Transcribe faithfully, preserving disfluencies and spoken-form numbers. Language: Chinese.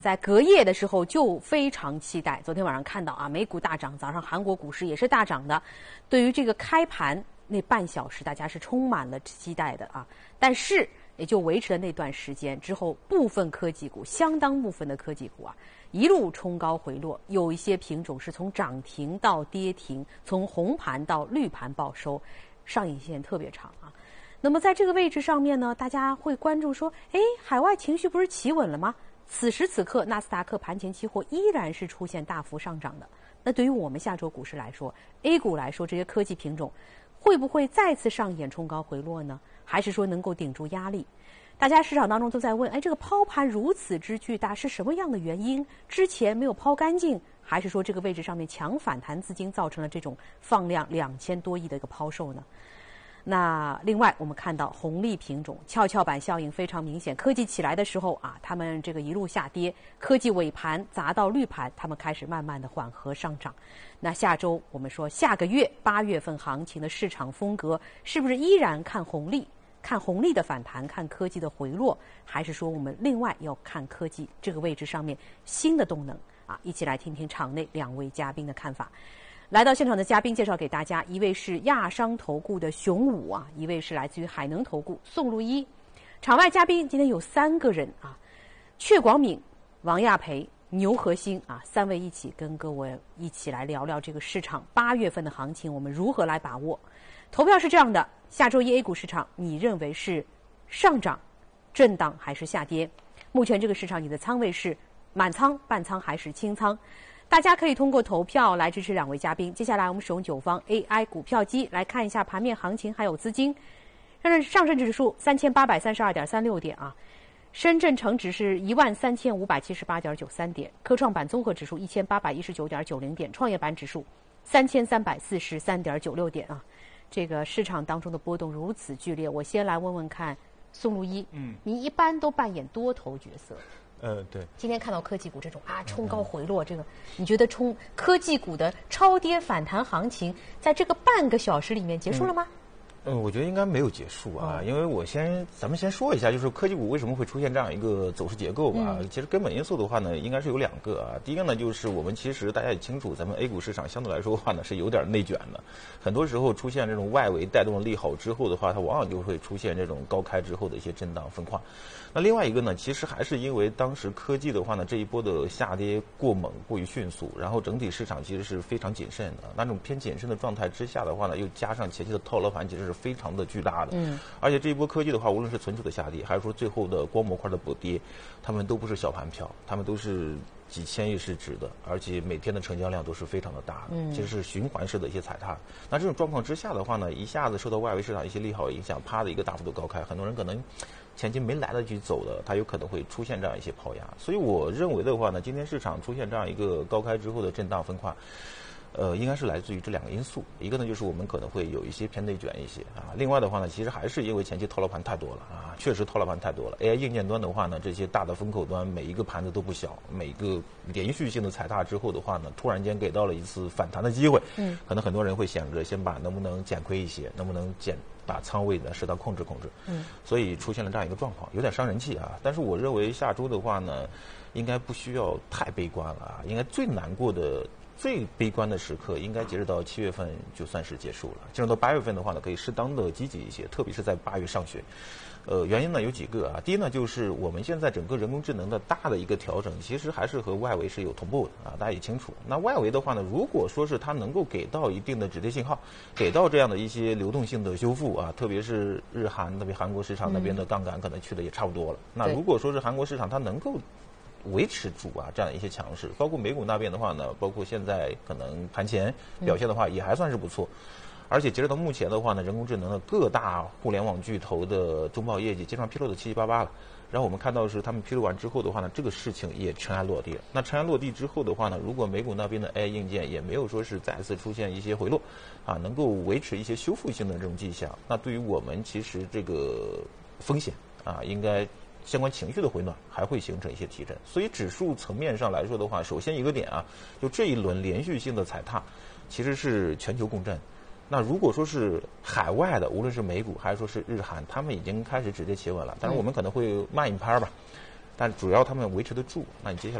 在隔夜的时候就非常期待，昨天晚上看到啊，美股大涨，早上韩国股市也是大涨的。对于这个开盘那半小时，大家是充满了期待的啊。但是也就维持了那段时间之后，部分科技股，相当部分的科技股啊，一路冲高回落，有一些品种是从涨停到跌停，从红盘到绿盘报收，上影线特别长啊。那么在这个位置上面呢，大家会关注说，哎，海外情绪不是企稳了吗？此时此刻，纳斯达克盘前期货依然是出现大幅上涨的。那对于我们下周股市来说 ，A 股来说，这些科技品种会不会再次上演冲高回落呢？还是说能够顶住压力？大家市场当中都在问，哎，这个抛盘如此之巨大，是什么样的原因？之前没有抛干净，还是说这个位置上面强反弹资金造成了这种放量两千多亿的一个抛售呢？那另外我们看到红利品种跷跷板效应非常明显，科技起来的时候啊，他们这个一路下跌，科技尾盘砸到绿盘，他们开始慢慢的缓和上涨。那下周我们说下个月八月份行情的市场风格是不是依然看红利，看红利的反弹，看科技的回落，还是说我们另外要看科技这个位置上面新的动能啊？一起来听听场内两位嘉宾的看法。来到现场的嘉宾介绍给大家，一位是亚商投顾的熊武啊，一位是来自于海能投顾宋路一。场外嘉宾今天有三个人啊，阙广敏、王亚培、牛和兴啊，三位一起跟各位一起来聊聊这个市场八月份的行情，我们如何来把握？投票是这样的，下周一 A 股市场你认为是上涨、震荡还是下跌？目前这个市场你的仓位是满仓、半仓还是清仓？大家可以通过投票来支持两位嘉宾。接下来我们使用九方 A I 股票机来看一下盘面行情还有资金。上证指数三千八百三十二点三六点啊，深圳成指是一万三千五百七十八点九三点，科创板综合指数一千八百一十九点九零点，创业板指数三千三百四十三点九六点啊。这个市场当中的波动如此剧烈，我先来问问看宋路一，嗯，你一般都扮演多头角色？ 呃，对。 今天看到科技股这种啊冲高回落，这个你觉得冲科技股的超跌反弹行情，在这个半个小时里面结束了吗？ 嗯嗯，我觉得应该没有结束啊，嗯、因为我先咱们先说一下，就是科技股为什么会出现这样一个走势结构吧。嗯、其实根本因素的话呢，应该是有两个啊。第一个呢，就是我们其实大家也清楚，咱们 A 股市场相对来说的话呢是有点内卷的，很多时候出现这种外围带动的利好之后的话，它往往就会出现这种高开之后的一些震荡分化。那另外一个呢，其实还是因为当时科技的话呢，这一波的下跌过猛、过于迅速，然后整体市场其实是非常谨慎的。那种偏谨慎的状态之下的话呢，又加上前期的套牢盘，其实是非常的巨大的。嗯。而且这一波科技的话，无论是存储的下跌，还是说最后的光模块的补跌，他们都不是小盘票，他们都是几千亿市值的，而且每天的成交量都是非常的大的，嗯，其实是循环式的一些踩踏。那这种状况之下的话呢，一下子受到外围市场一些利好影响，啪的一个大幅度高开，很多人可能前期没来得及走的，它有可能会出现这样一些抛压。所以我认为的话呢，今天市场出现这样一个高开之后的震荡分化，呃，应该是来自于这两个因素。一个呢，就是我们可能会有一些偏内卷一些啊。另外的话呢，其实还是因为前期套牢盘太多了啊，确实套牢盘太多了。A I 硬件端的话呢，这些大的风口端每一个盘子都不小，每个连续性的踩踏之后的话呢，突然间给到了一次反弹的机会。嗯，可能很多人会想着先把能不能减亏一些，能不能减。把仓位呢适当控制控制，嗯，所以出现了这样一个状况，有点伤人气啊。但是我认为下周的话呢，应该不需要太悲观了啊。应该最难过的、最悲观的时刻，应该截止到七月份就算是结束了。进入到八月份的话呢，可以适当的积极一些，特别是在八月上旬。呃，原因呢有几个啊。第一呢，就是我们现在整个人工智能的大的一个调整，其实还是和外围是有同步的啊，大家也清楚。那外围的话呢，如果说是它能够给到一定的止跌信号，给到这样的一些流动性的修复啊，特别是日韩，特别韩国市场那边的杠杆可能去的也差不多了。嗯、那如果说是韩国市场它能够维持住啊这样一些强势，包括美股那边的话呢，包括现在可能盘前表现的话也还算是不错。嗯，而且截止到目前的话呢，人工智能的各大互联网巨头的中报业绩基本上披露的七七八八了。然后我们看到是他们披露完之后的话呢，这个事情也尘埃落地了。那尘埃落地之后的话呢，如果美股那边的 A I 硬件也没有说是再次出现一些回落，啊，能够维持一些修复性的这种迹象，那对于我们其实这个风险啊，应该相关情绪的回暖还会形成一些提振。所以指数层面上来说的话，首先一个点啊，就这一轮连续性的踩踏，其实是全球共振。那如果说是海外的，无论是美股还是说是日韩，他们已经开始止跌企稳了，当然我们可能会慢一拍吧。 但主要他们维持得住，那你接下来